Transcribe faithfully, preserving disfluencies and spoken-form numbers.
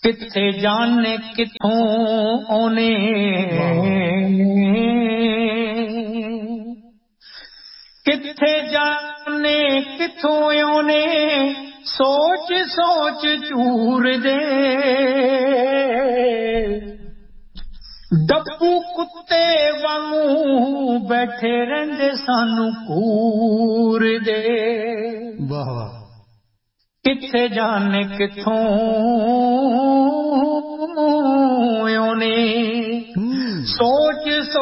किथे जाने किथों ओने किथे जाने किथों ओने सोच सोच चूर दे डब्बू कुत्ते वांगू बैठे रहंदे सानू कूर दे वाह वाह किथे जाने किथों ओने सोच